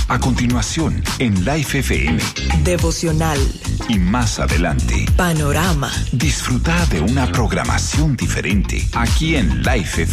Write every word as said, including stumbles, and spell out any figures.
A continuación, en Life F M. Devocional. Y más adelante, Panorama. disfruta de una programación diferente aquí en Life F M.